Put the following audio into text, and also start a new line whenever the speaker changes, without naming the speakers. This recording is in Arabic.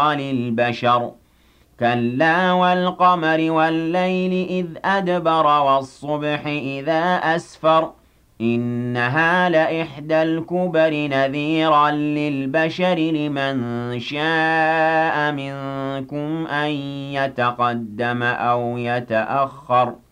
لِلْبَشَرِ كَلَّا وَالْقَمَرِ وَاللَّيْلِ إِذْ أَدْبَرَ وَالصُّبْحِ إِذَا أَسْفَرَ إِنَّهَا لَإِحْدَى الْكُبَرِ نَذِيرًا لِلْبَشَرِ لِمَن شَاءَ مِنكُمْ أَن يَتَقَدَّمَ أَوْ يَتَأَخَّرَ